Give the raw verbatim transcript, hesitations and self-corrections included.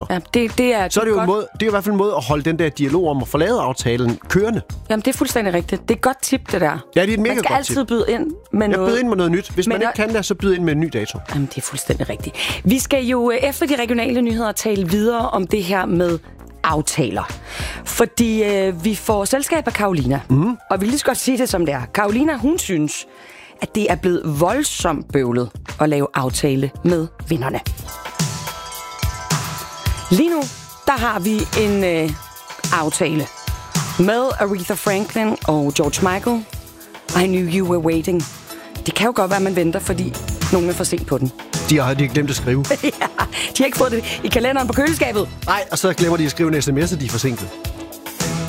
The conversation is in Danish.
Ja, det, det er, så er det jo godt. en måde, det er i hvert fald en måde at holde den der dialog om at forlade aftalen kørende. Jamen, det er fuldstændig rigtigt. Det er et godt tip, det der. Ja, det er et mega Man skal godt altid tip. byde ind med Jeg noget. byder ind med noget nyt. Hvis Men man ikke jeg- kan det, så byder ind med en ny dato. Jamen, det er fuldstændig rigtigt. Vi skal jo øh, efter de regionale nyheder tale videre om det her med aftaler. Fordi øh, vi får selskab af Carolina. Mm. Og vi vil lige så godt sige det, som det er. Carolina, hun synes, at det er blevet voldsomt bøvlet at lave aftale med vinderne. Lige nu, der har vi en øh, aftale med Aretha Franklin og George Michael. I knew you were waiting. Det kan jo godt være, at man venter, fordi nogen er for sent på den. De har, de har glemt at skrive. Ja, de har ikke fået det i kalenderen på køleskabet. Nej, og så glemmer de at skrive en sms, at de er forsinket.